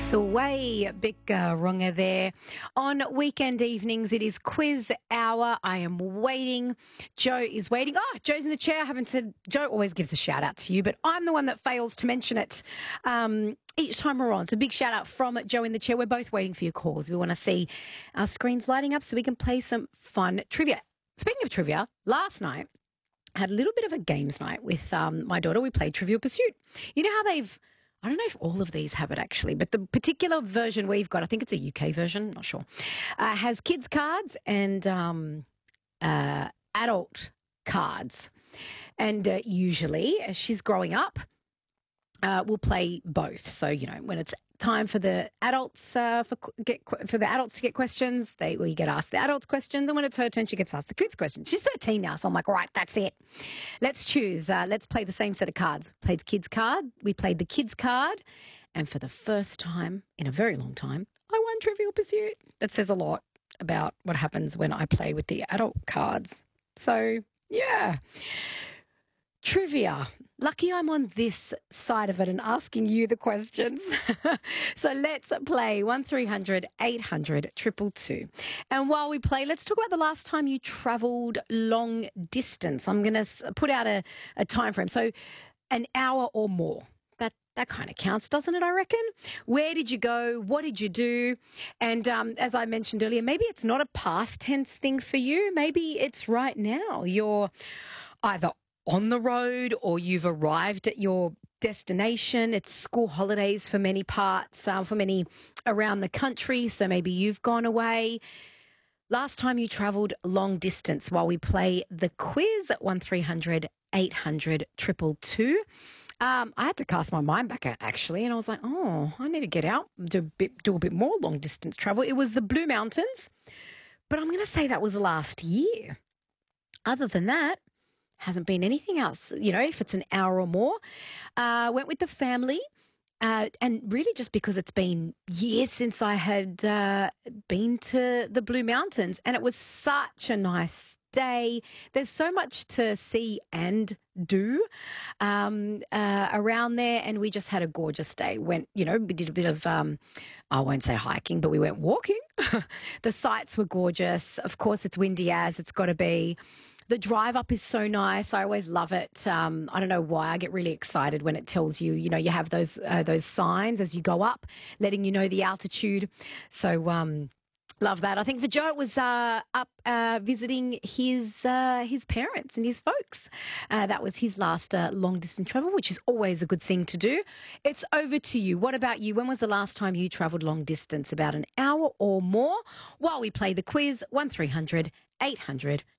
Sway, big runga there. On weekend evenings, it is quiz hour. I am waiting. Joe is waiting. Oh, Joe's in the chair. I haven't said, Joe always gives a shout out to you, but I'm the one that fails to mention it each time we're on. So big shout out from Joe in the chair. We're both waiting for your calls. We want to see our screens lighting up so we can play some fun trivia. Speaking of trivia, last night, I had a little bit of a games night with my daughter. We played Trivial Pursuit. You know how I don't know if all of these have it actually, but the particular version we've got, I think it's a UK version, not sure, has kids cards and adult cards. And usually, as she's growing up, we'll play both. So, you know, when it's time for the adults for the adults to get questions, we get asked the adults questions, and when it's her turn, she gets asked the kids questions. She's 13 now, so I'm like, all right, that's it. Let's choose. Let's play the same set of cards. We played kids card. We played the kids card, and for the first time in a very long time, I won Trivial Pursuit. That says a lot about what happens when I play with the adult cards. So yeah. Trivia. Lucky I'm on this side of it and asking you the questions. So let's play 1300 800 222. And while we play, let's talk about the last time you travelled long distance. I'm going to put out a time frame. So an hour or more. That kind of counts, doesn't it, I reckon? Where did you go? What did you do? And as I mentioned earlier, maybe it's not a past tense thing for you. Maybe it's right now. You're either on the road or you've arrived at your destination. It's school holidays for many parts, for many around the country. So maybe you've gone away. Last time you travelled long distance while we play the quiz at 1300 800 222. I had to cast my mind back actually, and I was like, oh, I need to get out, do a bit more long distance travel. It was the Blue Mountains, but I'm going to say that was last year. Other than that, hasn't been anything else, you know, if it's an hour or more. Went with the family, and really just because it's been years since I had been to the Blue Mountains, and it was such a nice day. There's so much to see and do around there, and we just had a gorgeous day. We did a bit of, I won't say hiking, but we went walking. The sights were gorgeous. Of course, it's windy as it's got to be. The drive up is so nice. I always love it. I don't know why. I get really excited when it tells you, you know, you have those signs as you go up, letting you know the altitude. So love that. I think for Joe, it was up visiting his parents and his folks. That was his last long distance travel, which is always a good thing to do. It's over to you. What about you? When was the last time you travelled long distance? About an hour or more? While we play the quiz, 1300 800